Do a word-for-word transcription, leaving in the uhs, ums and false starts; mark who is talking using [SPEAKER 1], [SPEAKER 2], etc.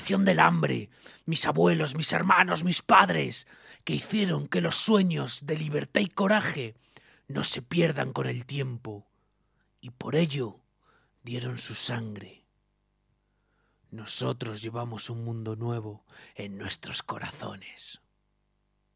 [SPEAKER 1] exterminación del hambre, mis abuelos, mis hermanos, mis padres, que hicieron que los sueños de libertad y coraje no se pierdan con el tiempo, y por ello dieron su sangre. Nosotros llevamos un mundo nuevo en nuestros corazones.